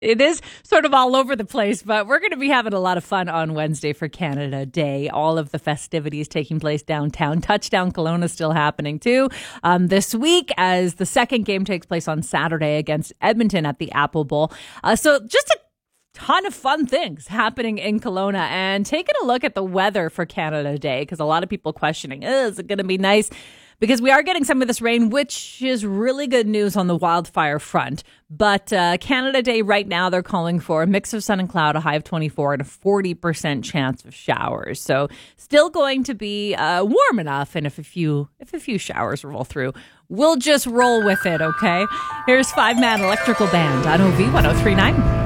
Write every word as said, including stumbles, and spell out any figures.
It is sort of all over the place, but we're going to be having a lot of fun on Wednesday for Canada Day. All of the festivities taking place downtown. Touchdown Kelowna is still happening too um, this week, as the second game takes place on Saturday against Edmonton at the Apple Bowl. Uh, so just a ton of fun things happening in Kelowna, and taking a look at the weather for Canada Day, because a lot of people questioning, oh, is it going to be nice? Because we are getting some of this rain, which is really good news on the wildfire front. But uh, Canada Day right now, they're calling for a mix of sun and cloud, a high of twenty-four, and a forty percent chance of showers. So still going to be uh, warm enough. And if a few if a few showers roll through, we'll just roll with it, okay? Here's Five Man Electrical Band on O V ten thirty-nine.